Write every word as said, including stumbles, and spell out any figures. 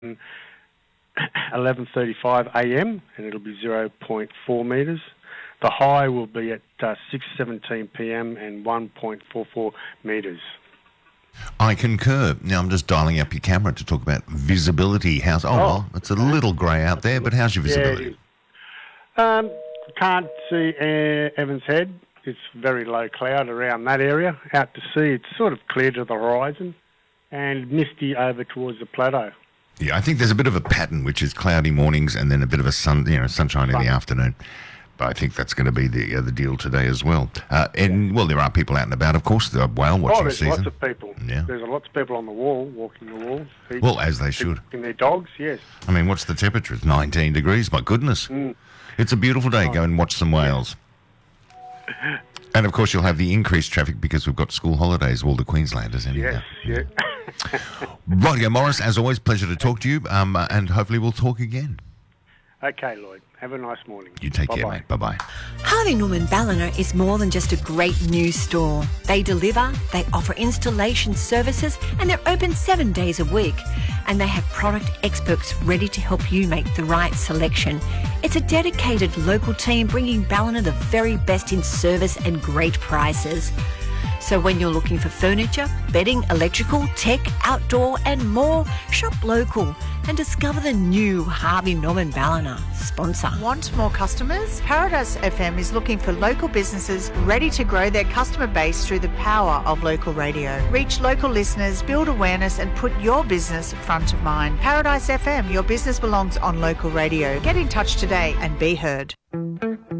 eleven thirty-five a m and it'll be zero point four metres. The high will be at uh, six seventeen p m and one point four four metres. I concur. Now, I'm just dialing up your camera to talk about visibility. How's, oh, oh well, it's a little grey out there, but how's your visibility? Yeah, um, can't see uh, Evans Head. It's very low cloud around that area. Out to sea, it's sort of clear to the horizon and misty over towards the plateau. Yeah, I think there's a bit of a pattern, which is cloudy mornings and then a bit of a sun, you know, sunshine in the afternoon. But I think that's going to be the uh, the deal today as well. Uh, and, well, there are people out and about, of course, the whale watching oh, there's season. lots of people. Yeah. There's lots of people on the wall, walking the wall. Well, as they should. In their dogs, yes. I mean, what's the temperature? It's nineteen degrees, my goodness. Mm. It's a beautiful day. Oh. Go and watch some whales. And, of course, you'll have the increased traffic because we've got school holidays, all the Queenslanders anyhow. Yes, yeah. Rightio, Morris, as always, pleasure to talk to you, um, and hopefully we'll talk again. Okay, Lloyd. Have a nice morning. You take Bye-bye. care, mate. Bye-bye. Harvey Norman Ballina is more than just a great new store. They deliver, they offer installation services, and they're open seven days a week. And they have product experts ready to help you make the right selection. It's a dedicated local team bringing Ballina the very best in service and great prices. So when you're looking for furniture, bedding, electrical, tech, outdoor and more, shop local and discover the new Harvey Norman Ballina sponsor. Want more customers? Paradise F M is looking for local businesses ready to grow their customer base through the power of local radio. Reach local listeners, build awareness and put your business front of mind. Paradise F M, your business belongs on local radio. Get in touch today and be heard.